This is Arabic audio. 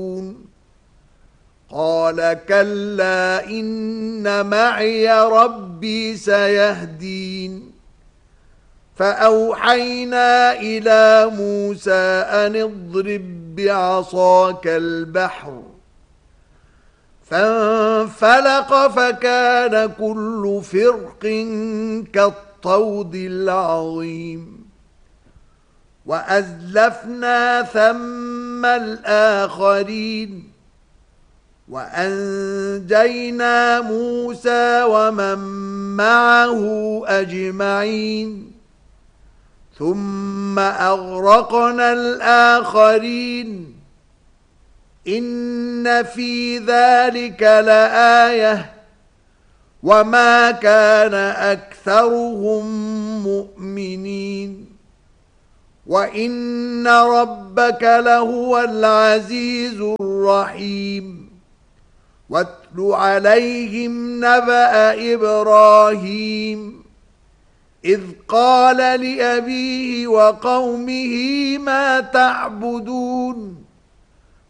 قال كلا إن معي ربي سيهدين فأوحينا إلى موسى أن اضرب بعصاك البحر فانفلق فكان كل فرق كالطود العظيم وأزلفنا ثم الآخرين وأنجينا موسى ومن معه أجمعين ثم أغرقنا الآخرين إن في ذلك لآية وما كان أكثرهم مؤمنين وإن ربك لهو العزيز الرحيم واتل عليهم نبأ إبراهيم إذ قال لأبيه وقومه ما تعبدون